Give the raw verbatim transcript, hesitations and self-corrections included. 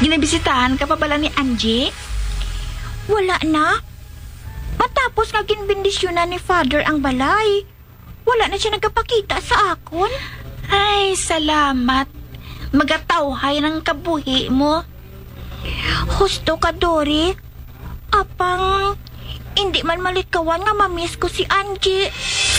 Ginabisitahan ka pa bala ni Angie? Wala na. Matapos nga ginbendisyonan ni Father ang balay, wala na siya nagkapakita sa akon. Ay, salamat. Magatawhay ng kabuhi mo. Husto ka, Dory. Apang, hindi man malikawan nga mamiss ko si Angie.